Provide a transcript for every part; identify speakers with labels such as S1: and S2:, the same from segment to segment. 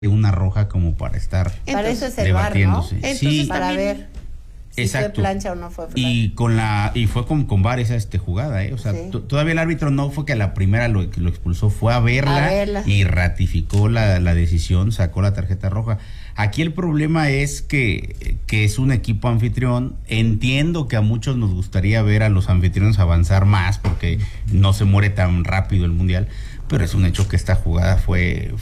S1: una roja como para estar
S2: para eso es el VAR, ¿no?
S1: Entonces,
S2: sí, para también ver si
S1: exacto.
S2: fue plancha o no fue plancha.
S1: Y fue con VAR esa jugada, o sea, sí. Todavía el árbitro no fue que a la primera lo expulsó, fue a verla. Y ratificó la decisión, sacó la tarjeta roja. Aquí el problema es que es un equipo anfitrión. Entiendo que a muchos nos gustaría ver a los anfitriones avanzar más porque no se muere tan rápido el mundial, pero es un hecho que esta jugada fue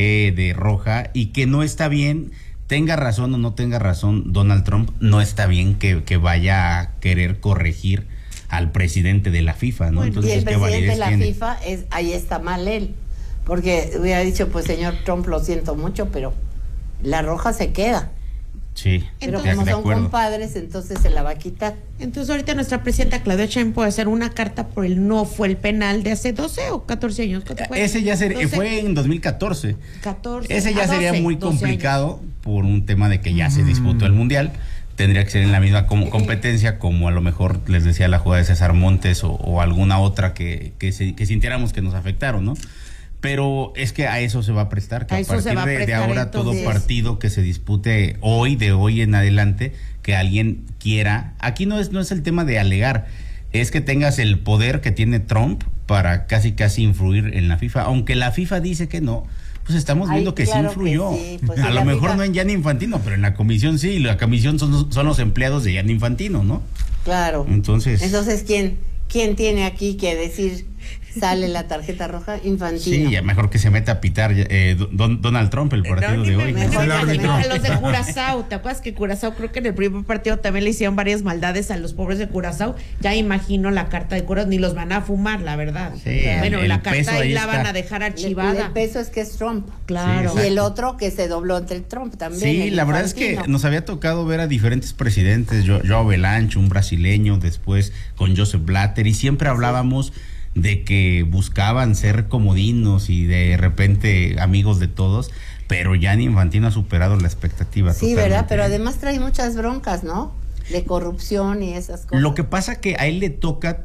S1: de roja y que no está bien. Tenga razón o no tenga razón Donald Trump, no está bien que vaya a querer corregir al presidente de la FIFA, ¿no?
S2: Bueno, entonces, y el presidente de la FIFA, ahí está mal él, porque hubiera dicho, pues señor Trump, lo siento mucho, pero la roja se queda.
S1: Sí,
S2: pero como son compadres, entonces se la va a quitar.
S3: Entonces ahorita nuestra presidenta Claudia Sheinbaum puede hacer una carta por el no fue el penal de hace 12 o 14 años.
S1: Ese ya fue en 2014.
S3: 14.
S1: Ese ya sería muy complicado por un tema de que ya se disputó el mundial. Tendría que ser en la misma competencia, como a lo mejor les decía la jugada de César Montes o alguna otra que sintiéramos que nos afectaron, ¿no? Pero es que a eso se va a prestar, que a partir de ahora entonces, todo partido que se dispute de hoy en adelante, que alguien quiera, aquí no es el tema de alegar, es que tengas el poder que tiene Trump para casi influir en la FIFA, aunque la FIFA dice que no, pues estamos viendo que claro sí influyó, pues a lo mejor FIFA no en Gianni Infantino, pero en la comisión sí, la comisión son los empleados de Gianni Infantino, ¿no?
S2: Claro. Entonces ¿quién tiene aquí que decir sale la tarjeta roja? Infantino.
S1: Sí, mejor que se meta a pitar Donald Trump el partido de hoy.
S3: Mejor a los de Curazao. ¿Te acuerdas que Curazao, creo que en el primer partido también le hicieron varias maldades a los pobres de Curazao? Ya imagino la carta de Curazao, ni los van a fumar, la verdad.
S1: Sí,
S3: bueno, la carta ahí la
S1: está.
S3: van a dejar archivada.
S2: El peso es que es Trump.
S3: Claro.
S2: Sí, y el otro que se dobló entre Trump también.
S1: Sí, la verdad es que nos había tocado ver a diferentes presidentes, João Belancho, un brasileño, después con Joseph Blatter, y siempre hablábamos de que buscaban ser comodinos y de repente amigos de todos, pero Gianni Infantino ha superado la expectativa.
S2: Sí, totalmente. ¿Verdad? Pero además trae muchas broncas, ¿no? De corrupción y esas cosas.
S1: Lo que pasa que a él le toca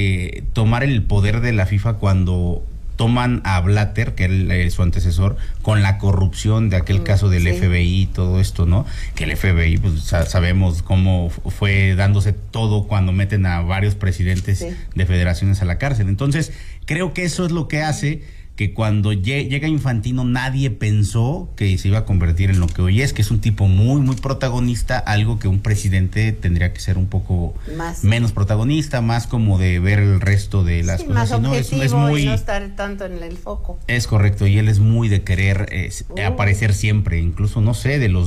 S1: tomar el poder de la FIFA cuando toman a Blatter, que es su antecesor, con la corrupción de aquel caso del FBI y todo esto, ¿no? Que el FBI, pues sabemos cómo fue dándose todo cuando meten a varios presidentes de federaciones a la cárcel. Entonces, creo que eso es lo que hace que cuando llega Infantino nadie pensó que se iba a convertir en lo que hoy es, que es un tipo muy, muy protagonista, algo que un presidente tendría que ser un poco menos protagonista, más como de ver el resto de las cosas.
S2: Más objetivo, es muy, y no estar tanto en el foco.
S1: Es correcto, y él es muy de querer aparecer siempre, incluso, no sé, de los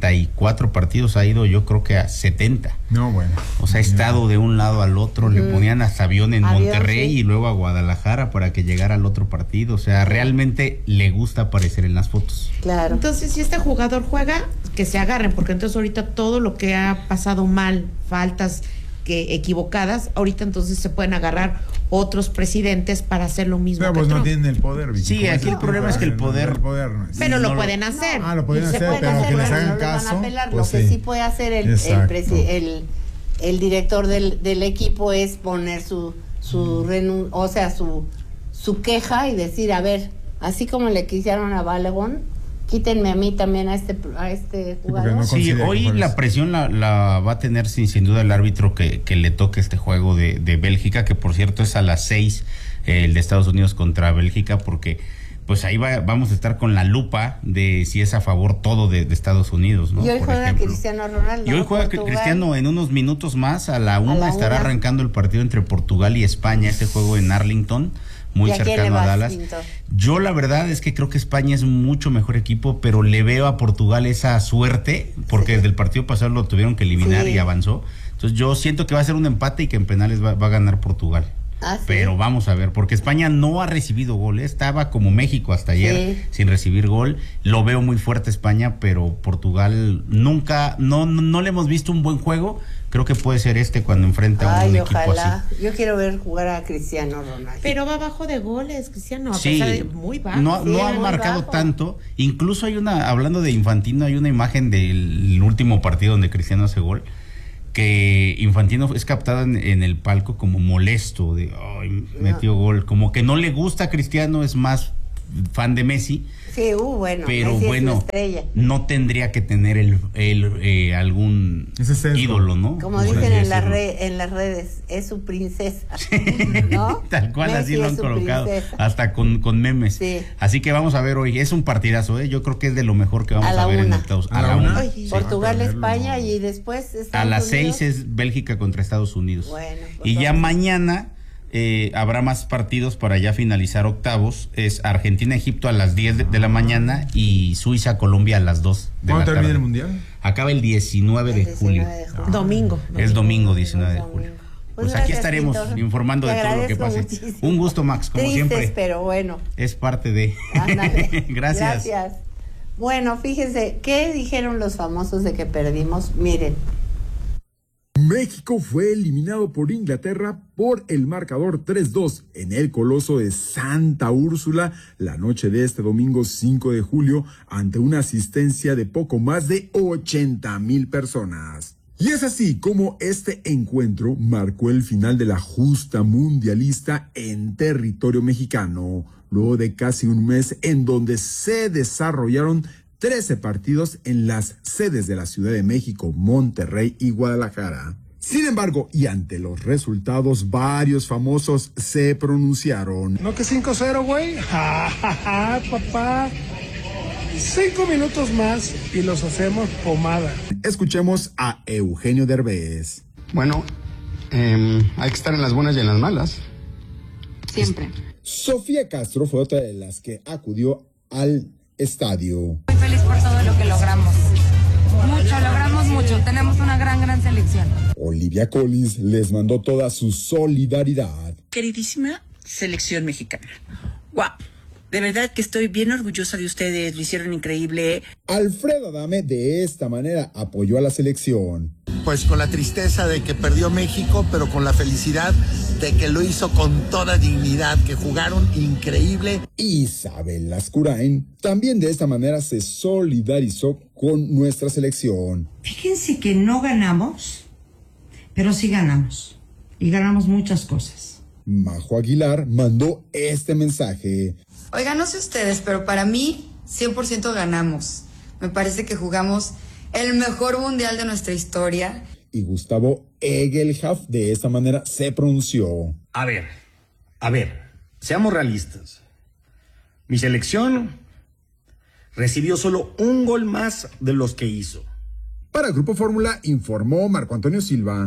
S1: 94 partidos ha ido yo creo que a 70.
S4: No, bueno.
S1: O sea, ha estado de un lado al otro, le ponían hasta avión en Monterrey y luego a Guadalajara para que llegara al otro partido. O sea, realmente le gusta aparecer en las fotos.
S2: Claro.
S3: Entonces, si este jugador juega, que se agarren, porque entonces ahorita todo lo que ha pasado mal, faltas equivocadas, ahorita entonces se pueden agarrar otros presidentes para hacer lo mismo.
S4: Pero pues no tienen el poder.
S1: Sí, aquí el problema es que el poder
S4: no es.
S3: Pero lo pueden hacer.
S4: Lo pueden hacer, pero que les hagan caso.
S2: Lo que sí puede hacer el director del equipo es poner su queja y decir, a ver, así como le quisieron a Balogun, quítenme a mí también a este jugador.
S1: No sí, hoy la presión la va a tener sin duda el árbitro que le toque este juego de Bélgica, que por cierto es a las 6, el de Estados Unidos contra Bélgica, porque pues ahí vamos a estar con la lupa de si es a favor todo de Estados Unidos, ¿no?
S2: Y hoy juega Cristiano Ronaldo.
S1: Y hoy juega Cristiano en unos minutos más, a la 1 estará arrancando el partido entre Portugal y España, este juego en Arlington, muy cercano a Dallas. Yo la verdad es que creo que España es mucho mejor equipo, pero le veo a Portugal esa suerte, porque desde el partido pasado lo tuvieron que eliminar y avanzó. Entonces yo siento que va a ser un empate y que en penales va a ganar Portugal. Pero vamos a ver, porque España no ha recibido gol, estaba como México hasta ayer sin recibir gol. Lo veo muy fuerte España, pero Portugal nunca, no le hemos visto un buen juego. Creo que puede ser cuando enfrenta a un equipo así.
S2: Yo quiero ver jugar a Cristiano Ronaldo.
S3: Pero va bajo de goles, Cristiano, a pesar de muy bajo.
S1: No ha marcado tanto. Incluso hablando de Infantino, hay una imagen del último partido donde Cristiano hace gol, que Infantino es captado en el palco como molesto, metió gol, como que no le gusta a Cristiano, es más fan de Messi.
S2: Sí, bueno,
S1: pero
S2: Messi
S1: bueno,
S2: es su estrella.
S1: no tendría que tener algún ídolo, ¿no?
S2: Como dicen en las redes, es su princesa, ¿no?
S1: Tal cual,
S2: Messi
S1: así lo han colocado,
S2: princesa.
S1: hasta con memes.
S2: Sí.
S1: Así que vamos a ver hoy, es un partidazo, yo creo que es de lo mejor que vamos a ver en octavos.
S4: A la una.
S2: Sí. Portugal, España y después Estados
S1: a las
S2: Unidos.
S1: 6 es Bélgica contra Estados Unidos.
S2: Bueno, pues
S1: y ya mañana habrá más partidos para ya finalizar octavos. Es Argentina-Egipto a las 10 de la mañana y Suiza-Colombia a las 2 de la tarde.
S4: ¿Cuándo termina el Mundial?
S1: Acaba el 19 de julio.
S3: Domingo.
S1: Es domingo 19 de
S2: Domingo.
S1: julio.
S2: Pues
S1: Pues aquí
S2: gracias,
S1: estaremos
S2: Víctor.
S1: informando
S2: Te
S1: de todo lo que
S2: agradezco
S1: pase.
S2: muchísimo.
S1: Un gusto, Max, como
S2: Tristes,
S1: siempre.
S2: pero bueno.
S1: Es parte de.
S2: Ándale.
S1: Gracias.
S2: Bueno, fíjense, ¿qué dijeron los famosos de que perdimos? Miren.
S4: México fue eliminado por Inglaterra por el marcador 3-2 en el Coloso de Santa Úrsula la noche de este domingo 5 de julio ante una asistencia de poco más de 80,000 personas. Y es así como este encuentro marcó el final de la justa mundialista en territorio mexicano, luego de casi un mes en donde se desarrollaron 13 partidos en las sedes de la Ciudad de México, Monterrey y Guadalajara. Sin embargo, y ante los resultados, varios famosos se pronunciaron.
S5: ¿No que 5-0, güey? ¡Ja, ja, ja, papá! 5 minutos más y los hacemos pomada.
S4: Escuchemos a Eugenio Derbez.
S6: Bueno, hay que estar en las buenas y en las malas.
S7: Siempre.
S4: Sofía Castro fue otra de las que acudió al estadio.
S7: Muy feliz por todo lo que logramos. Logramos mucho. Tenemos una gran selección.
S4: Olivia Collins les mandó toda su solidaridad.
S8: Queridísima selección mexicana. ¡Guau! De verdad que estoy bien orgullosa de ustedes, lo hicieron increíble.
S4: Alfredo Adame de esta manera apoyó a la selección.
S9: Pues con la tristeza de que perdió México, pero con la felicidad de que lo hizo con toda dignidad, que jugaron increíble.
S4: Isabel Lascurain también de esta manera se solidarizó con nuestra selección.
S10: Fíjense que no ganamos, pero sí ganamos. Y ganamos muchas cosas.
S4: Majo Aguilar mandó este mensaje.
S11: Oigan, no sé ustedes, pero para mí 100% ganamos. Me parece que jugamos el mejor mundial de nuestra historia.
S4: Y Gustavo Egelhaf de esta manera se pronunció.
S12: A ver, seamos realistas. Mi selección recibió solo un gol más de los que hizo.
S4: Para Grupo Fórmula informó Marco Antonio Silva.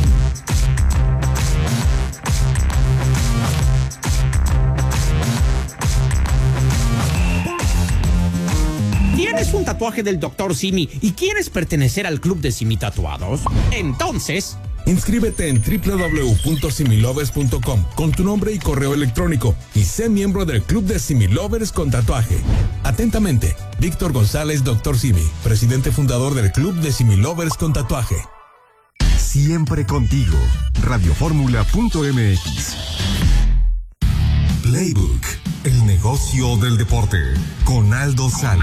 S13: ¿Tienes un tatuaje del Dr. Simi y quieres pertenecer al club de Simi Tatuados? Entonces,
S14: inscríbete en www.similovers.com con tu nombre y correo electrónico y sé miembro del club de Similovers con tatuaje. Atentamente, Víctor González, Dr. Simi, presidente fundador del club de Similovers con tatuaje.
S15: Siempre contigo. Radioformula.mx. Playbook, el negocio del deporte, con Aldo Sales.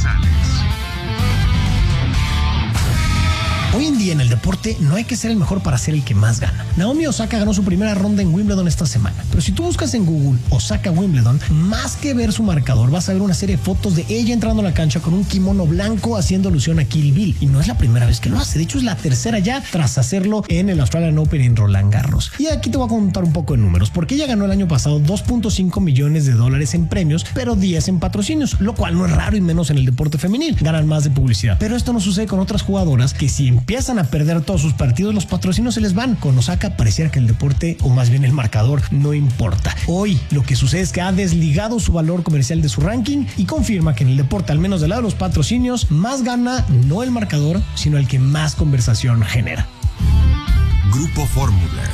S16: Hoy en día en el deporte no hay que ser el mejor para ser el que más gana. Naomi Osaka ganó su primera ronda en Wimbledon esta semana. Pero si tú buscas en Google Osaka Wimbledon, más que ver su marcador, vas a ver una serie de fotos de ella entrando a la cancha con un kimono blanco haciendo alusión a Kill Bill. Y no es la primera vez que lo hace. De hecho, es la tercera ya tras hacerlo en el Australian Open en Roland Garros. Y aquí te voy a contar un poco de números, porque ella ganó el año pasado $2.5 millones en premios, pero 10 en patrocinios, lo cual no es raro y menos en el deporte femenil. Ganan más de publicidad. Pero esto no sucede con otras jugadoras que si empiezan a perder todos sus partidos, los patrocinios se les van. Con Osaka pareciera que el deporte, o más bien el marcador, no importa. Hoy lo que sucede es que ha desligado su valor comercial de su ranking y confirma que en el deporte, al menos del lado de los patrocinios, más gana no el marcador, sino el que más conversación genera.
S15: Grupo Fórmula.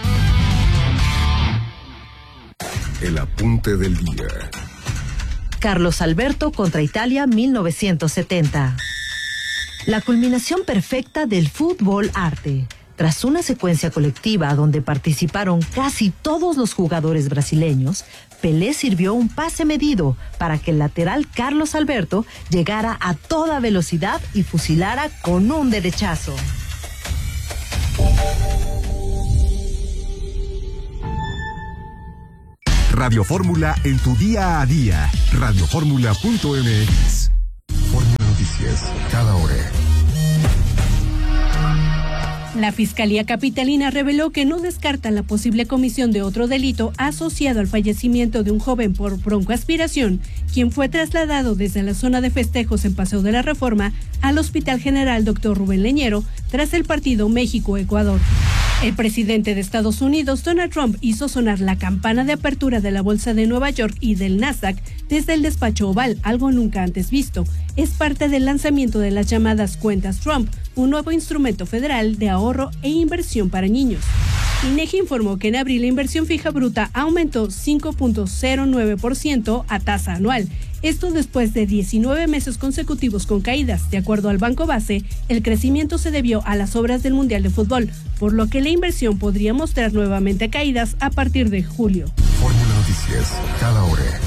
S15: El apunte del día.
S17: Carlos Alberto contra Italia 1970. La culminación perfecta del fútbol arte. Tras una secuencia colectiva donde participaron casi todos los jugadores brasileños, Pelé sirvió un pase medido para que el lateral Carlos Alberto llegara a toda velocidad y fusilara con un derechazo.
S15: Radio Fórmula en tu día a día. Radioformula.mx. Fórmula Noticias, cada hora.
S18: La Fiscalía Capitalina reveló que no descarta la posible comisión de otro delito asociado al fallecimiento de un joven por broncoaspiración, quien fue trasladado desde la zona de festejos en Paseo de la Reforma al Hospital General Dr. Rubén Leñero tras el partido México-Ecuador. El presidente de Estados Unidos, Donald Trump, hizo sonar la campana de apertura de la Bolsa de Nueva York y del Nasdaq desde el despacho oval, algo nunca antes visto. Es parte del lanzamiento de las llamadas cuentas Trump, un nuevo instrumento federal de ahorro e inversión para niños. INEGI informó que en abril la inversión fija bruta aumentó 5.09% a tasa anual. Esto después de 19 meses consecutivos con caídas. De acuerdo al Banco Base, el crecimiento se debió a las obras del Mundial de Fútbol, por lo que la inversión podría mostrar nuevamente caídas a partir de julio.
S15: Fórmula Noticias, cada hora.